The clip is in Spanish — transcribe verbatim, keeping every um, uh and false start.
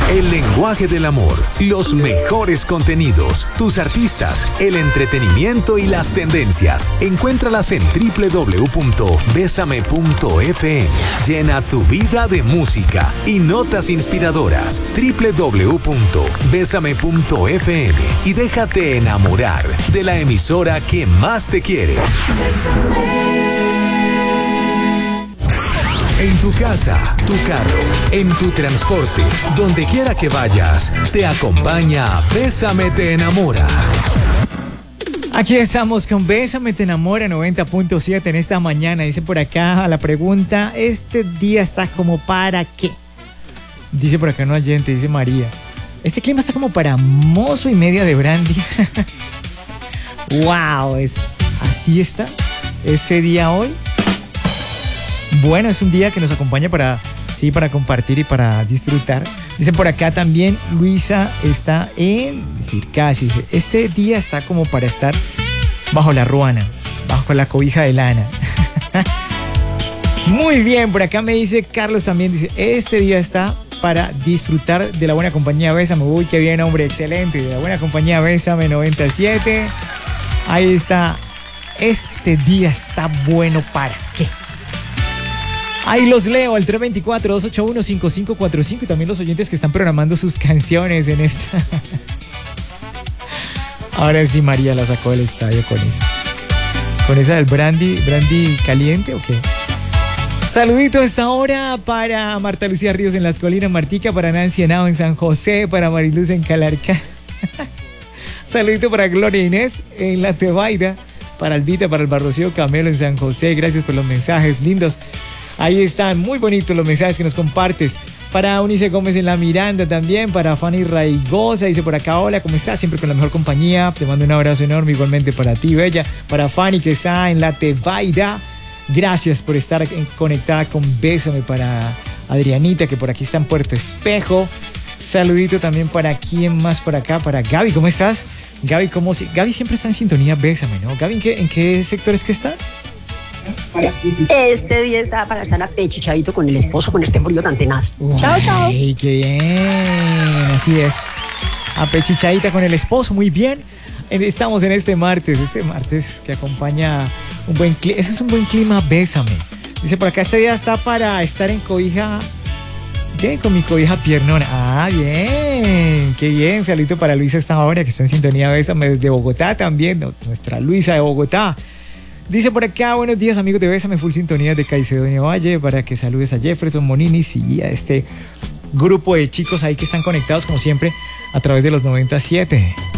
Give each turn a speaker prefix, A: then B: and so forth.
A: El lenguaje del amor, los mejores contenidos, tus artistas, el entretenimiento y las tendencias. Encuéntralas en doble u doble u doble u punto besame punto efe eme. Llena tu vida de música y notas inspiradoras. doble u doble u doble u punto besame punto efe eme y déjate enamorar de la emisora que más te quiere. En tu casa, tu carro, en tu transporte, donde quiera que vayas, te acompaña Bésame Te Enamora.
B: Aquí estamos con Bésame Te Enamora noventa punto siete en esta mañana. Dice por acá la pregunta, ¿este día está como para qué? Dice por acá no oyente, dice María. Este clima está como para mozo y media de brandy. Wow, es, así está ese día hoy. Bueno, es un día que nos acompaña para, sí, para compartir y para disfrutar. Dice por acá también, Luisa está en, es decir, casi, dice, este día está como para estar bajo la ruana, bajo la cobija de lana. Muy bien, por acá me dice Carlos también, dice, este día está para disfrutar de la buena compañía Bésame. Uy, qué bien, hombre, excelente. De la buena compañía Bésame noventa y siete. Ahí está, este día está bueno para qué. Ahí los leo, el tres dos cuatro, dos ocho uno, cinco cinco cuatro cinco y también los oyentes que están programando sus canciones en esta. Ahora sí María la sacó del estadio con esa. ¿Con esa del brandy, brandy caliente o qué? Saludito a esta hora para Marta Lucía Ríos en Las Colinas, Martica, para Nancy Henao en San José, para Mariluz en Calarcá. Saludito para Gloria Inés en La Tebaida, para Albita, para el Barrocío Camelo en San José. Gracias por los mensajes lindos. Ahí están, muy bonitos los mensajes que nos compartes. Para Unice Gómez en La Miranda también, para Fanny Raigosa, dice por acá, hola, ¿cómo estás? Siempre con la mejor compañía, te mando un abrazo enorme, igualmente para ti, bella. Para Fanny que está en La Tebaida, gracias por estar conectada con Bésame. Para Adrianita que por aquí está en Puerto Espejo. Saludito también para quién más por acá, para Gaby, ¿cómo estás? Gaby, ¿cómo si? Gaby siempre está en sintonía, Bésame, ¿no? Gaby, ¿en qué, en qué sector es que estás?
C: Este día está para estar apechichadito con el esposo con este frío tan tenaz. Chao, chao.
B: Ay, qué bien. Así es. Apechichadita con el esposo, muy bien. Estamos en este martes, este martes que acompaña un buen clima. Ese es un buen clima, Bésame. Dice por acá, este día está para estar en cobija. ¿Qué? Con mi cobija piernona. Ah, bien. Qué bien. Saludito para Luisa esta hora que está en sintonía, Bésame, desde Bogotá también. Nuestra Luisa de Bogotá. Dice por acá, buenos días amigos de Bésame, full sintonía de Caicedonia Valle, para que saludes a Jefferson Moninis y a este grupo de chicos ahí que están conectados como siempre a través de los noventa y siete.